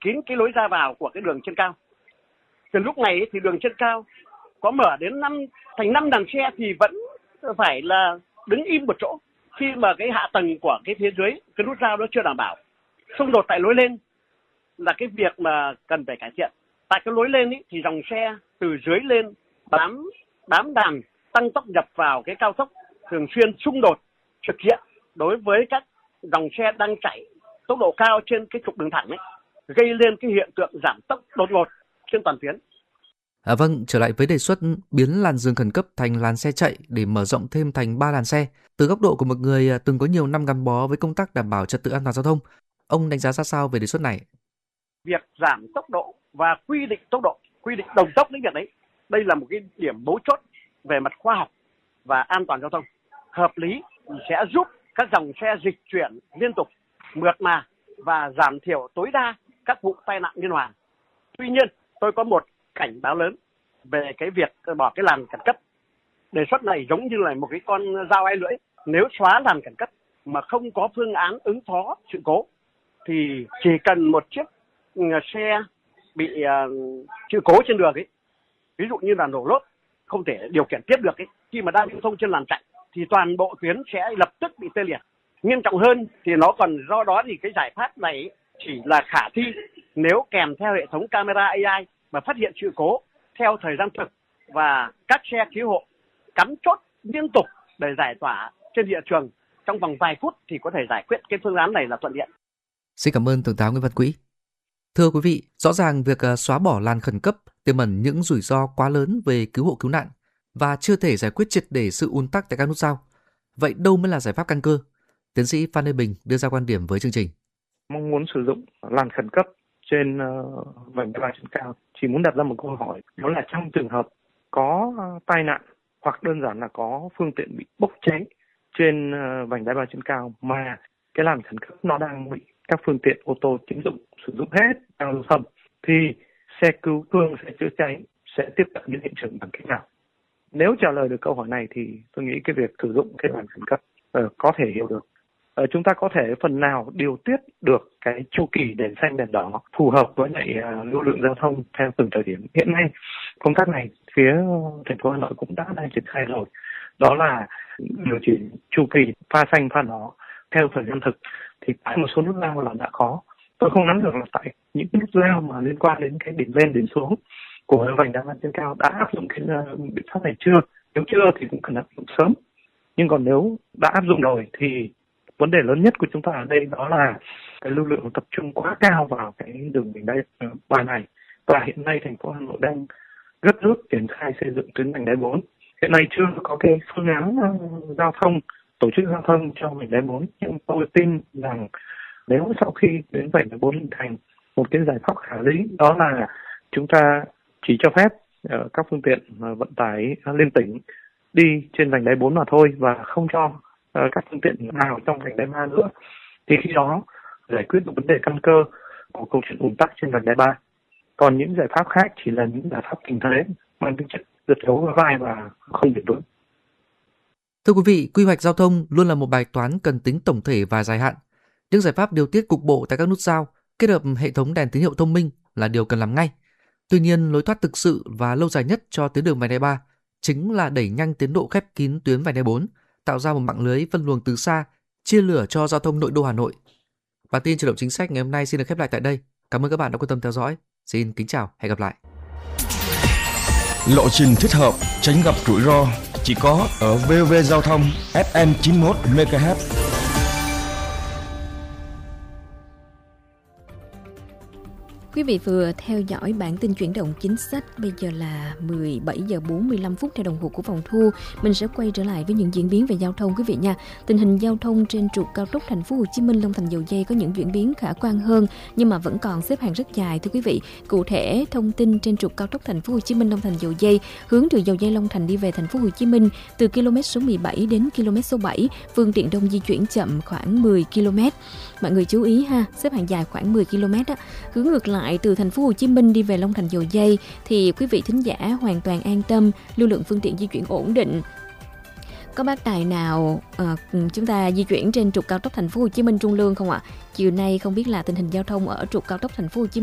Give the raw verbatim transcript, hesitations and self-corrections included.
kín cái lối ra vào của cái đường trên cao. Từ lúc này thì đường trên cao có mở đến năm thành năm làn xe thì vẫn phải là đứng im một chỗ khi mà cái hạ tầng của cái phía dưới cái nút giao đó chưa đảm bảo. Xung đột tại lối lên là cái việc mà cần phải cải thiện. Tại cái lối lên ý, thì dòng xe từ dưới lên bám bám đàn tăng tốc nhập vào cái cao tốc thường xuyên xung đột trực diện đối với các dòng xe đang chạy tốc độ cao trên cái trục đường thẳng ấy, gây lên cái hiện tượng giảm tốc đột ngột trên toàn tuyến. À, vâng, trở lại với đề xuất biến làn dừng khẩn cấp thành làn xe chạy để mở rộng thêm thành ba làn xe. Từ góc độ của một người từng có nhiều năm gắn bó với công tác đảm bảo trật tự an toàn giao thông, ông đánh giá ra sao về đề xuất này? Việc giảm tốc độ và quy định tốc độ, quy định đồng tốc lĩnh vực đấy, đây là một cái điểm mấu chốt về mặt khoa học và an toàn giao thông. Hợp lý sẽ giúp các dòng xe dịch chuyển liên tục, mượt mà và giảm thiểu tối đa các vụ tai nạn liên hoàn. Tuy nhiên, tôi có một cảnh báo lớn về cái việc bỏ cái làn khẩn cấp. Đề xuất này giống như là một cái con dao hai lưỡi. Nếu xóa làn khẩn cấp mà không có phương án ứng phó sự cố thì chỉ cần một chiếc xe bị uh, sự cố trên đường ấy, ví dụ như là nổ lốp không thể điều khiển tiếp được ấy, khi mà đang lưu thông trên làn chạy thì toàn bộ tuyến sẽ lập tức bị tê liệt. Nghiêm trọng hơn thì nó còn do đó thì cái giải pháp này chỉ là khả thi nếu kèm theo hệ thống camera a i mà phát hiện sự cố theo thời gian thực và các xe cứu hộ cắm chốt liên tục để giải tỏa trên hiện trường trong vòng vài phút thì có thể giải quyết cái phương án này là thuận tiện. Xin cảm ơn Thượng tá Nguyễn Văn Quỹ. Thưa quý vị, rõ ràng việc xóa bỏ làn khẩn cấp tiềm ẩn những rủi ro quá lớn về cứu hộ cứu nạn và chưa thể giải quyết triệt để sự ùn tắc tại các nút giao. Vậy đâu mới là giải pháp căn cơ? Tiến sĩ Phan Lê Bình đưa ra quan điểm với chương trình. Mong muốn sử dụng làn khẩn cấp trên uh, vành đai ba trên cao, chỉ muốn đặt ra một câu hỏi, đó là trong trường hợp có uh, tai nạn hoặc đơn giản là có phương tiện bị bốc cháy trên uh, vành đai ba trên cao mà cái làn khẩn cấp nó đang bị các phương tiện ô tô chiếm dụng sử dụng hết đang lưu thông, thì xe cứu thương, xe chữa cháy sẽ tiếp cận đến hiện trường bằng cách nào? Nếu trả lời được câu hỏi này thì tôi nghĩ cái việc sử dụng cái làn khẩn cấp uh, có thể hiểu được. Uh, chúng ta có thể phần nào điều tiết được cái chu kỳ đèn xanh đèn đỏ phù hợp với lại uh, lưu lượng giao thông theo từng thời điểm. Hiện nay công tác này phía thành phố Hà Nội cũng đã đang triển khai rồi. Đó là điều chỉnh chu kỳ pha xanh pha đỏ theo thời gian thực. Thì tại một số nút giao là đã có. Tôi không nắm được là tại những nút giao mà liên quan đến cái điểm lên điểm xuống của vành đai ba trên cao đã áp dụng cái uh, biện pháp này chưa? Nếu chưa thì cũng cần áp dụng sớm. Nhưng còn nếu đã áp dụng rồi thì vấn đề lớn nhất của chúng ta ở đây đó là cái lưu lượng tập trung quá cao vào cái đường vành đai ba này. Và hiện nay thành phố Hà Nội đang gấp rút triển khai xây dựng tuyến vành đai bốn. Hiện nay chưa có cái phương án uh, giao thông, tổ chức giao thông cho vành đai bốn. Nhưng tôi tin rằng nếu sau khi tuyến vành đai bốn hình thành, một cái giải pháp khả lý đó là chúng ta chỉ cho phép uh, các phương tiện uh, vận tải uh, liên tỉnh đi trên vành đai bốn mà thôi và không cho uh, các phương tiện nào trong vành đai ba nữa. Thì khi đó giải quyết được vấn đề căn cơ của câu chuyện ùn tắc trên vành đai ba. Còn những giải pháp khác chỉ là những giải pháp tình thế mang tính chất giật gấu và vai và không bền vững. Thưa quý vị, quy hoạch giao thông luôn là một bài toán cần tính tổng thể và dài hạn. Những giải pháp điều tiết cục bộ tại các nút giao, kết hợp hệ thống đèn tín hiệu thông minh là điều cần làm ngay. Tuy nhiên, lối thoát thực sự và lâu dài nhất cho tuyến đường vành đai ba chính là đẩy nhanh tiến độ khép kín tuyến vành đai bốn, tạo ra một mạng lưới phân luồng từ xa, chia lửa cho giao thông nội đô Hà Nội. Bản tin Chuyển động chính sách ngày hôm nay xin được khép lại tại đây. Cảm ơn các bạn đã quan tâm theo dõi. Xin kính chào, hẹn gặp lại. Lộ trình thích hợp, tránh gặp rủi ro chỉ có ở vê o vê Giao thông ép em chín mươi mốt mê ga héc. Quý vị vừa theo dõi bản tin chuyển động chính sách. Bây giờ là mười bảy giờ bốn mươi lăm phút theo đồng hồ của phòng thu. Mình sẽ quay trở lại với những diễn biến về giao thông quý vị nha. Tình hình giao thông trên trục cao tốc Thành phố Hồ Chí Minh Long Thành Dầu Giây có những diễn biến khả quan hơn nhưng mà vẫn còn xếp hàng rất dài thưa quý vị. Cụ thể, thông tin trên trục cao tốc Thành phố Hồ Chí Minh Long Thành Dầu Giây hướng từ Dầu Giây Long Thành đi về Thành phố Hồ Chí Minh từ km số mười bảy đến km số bảy, phương tiện đông di chuyển chậm khoảng mười ki lô mét. Mọi người chú ý ha, xếp hàng dài khoảng mười ki lô mét á. Hướng ngược lại từ Thành phố Hồ Chí Minh đi về Long Thành Dầu Giây thì quý vị thính giả hoàn toàn an tâm, lưu lượng phương tiện di chuyển ổn định. Có bác tài nào uh, chúng ta di chuyển trên trục cao tốc Thành phố Hồ Chí Minh Trung Lương không ạ? Chiều nay không biết là tình hình giao thông ở trục cao tốc Thành phố Hồ Chí Minh